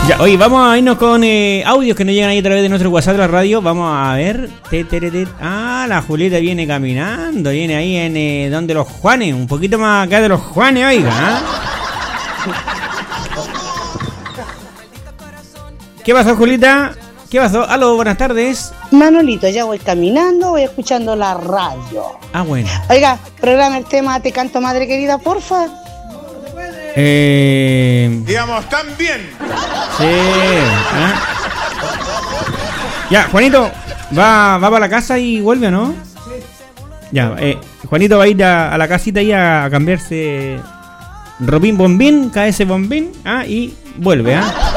Ya, oye, vamos a irnos con audios que nos llegan ahí a través de nuestro WhatsApp de la radio. Vamos a ver. Ah, la Julieta viene caminando. Viene ahí en donde los Juanes. Un poquito más acá de los Juanes, oiga. ¿Ah? ¿Qué pasó, Julieta? ¿Qué pasó? Aló, buenas tardes. Manolito, ya voy caminando, voy escuchando la radio. Ah, bueno. Oiga, programa el tema Te canto madre querida, porfa. Digamos, también. Sí. Ya, Juanito, va para la casa y vuelve, ¿no? Ya, Juanito va a ir a la casita ahí a cambiarse Robín Bombín, KS Bombín, y vuelve,